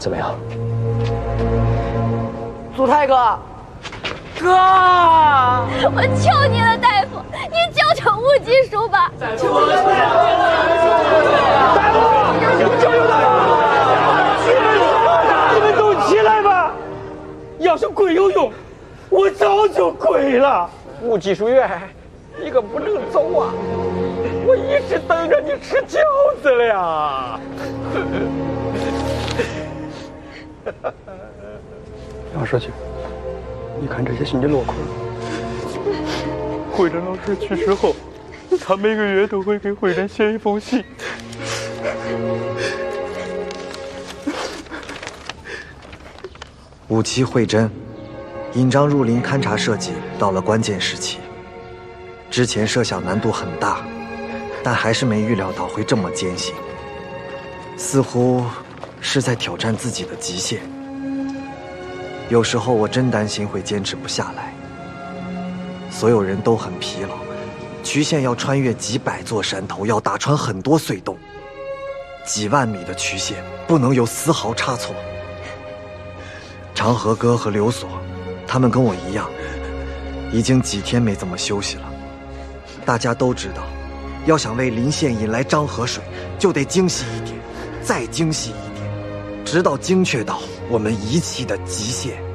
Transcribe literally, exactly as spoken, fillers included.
怎么样？ 祖太哥，哥， 我求你了，大夫，你救救吴继书吧！求求你了！ 大夫，救救他！你们都起来吧！要是鬼有用，我早就跪了。 吴技术员，你可不能走啊！我一直等着你吃饺子了呀！ 杨书记，你看这些信你落款。会诊老师去世后，他每个月都会给会诊写一封信。 五期会诊，引张入林勘察设计到了关键时期。之前设想难度很大，但还是没预料到会这么艰辛，似乎是在挑战自己的极限。有时候我真担心会坚持不下来。所有人都很疲劳，曲线要穿越几百座山头，要打穿很多隧洞，几万米的曲线不能有丝毫差错。长河哥和刘所，他们跟我一样，已经几天没怎么休息了。大家都知道，要想为临县引来漳河水，就得精细一点，再精细一点，直到精确到我们仪器的极限。